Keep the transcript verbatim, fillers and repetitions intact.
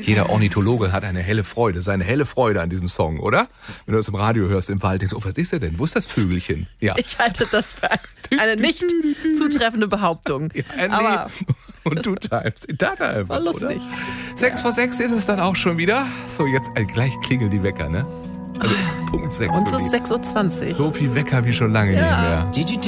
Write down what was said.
Jeder Ornithologe hat eine helle Freude, seine helle Freude an diesem Song, oder? Wenn du das im Radio hörst, im Wald, denkst du, oh, was ist er denn? Wo ist das Vögelchen? Ja. Ich halte das für eine nicht zutreffende Behauptung. Ja, nee. Aber Und du timest. Data einfach, war lustig. Oder? Sechs vor sechs ist es dann auch schon wieder. So, jetzt äh, gleich klingelt die Wecker, ne? Also Punkt sechs. Uns ist sechs Uhr zwanzig. So viel Wecker wie schon lange Ja. nicht mehr.